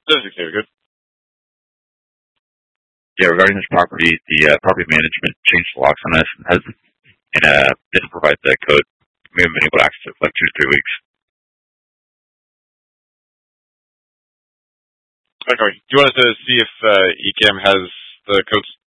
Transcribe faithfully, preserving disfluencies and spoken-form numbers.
This is good. Yeah, regarding this property, the uh, property management changed the locks on us and has and uh, didn't provide the code. We haven't been able to access it for like two to three weeks. Okay. Do you want us to see if uh, E C A M has the codes?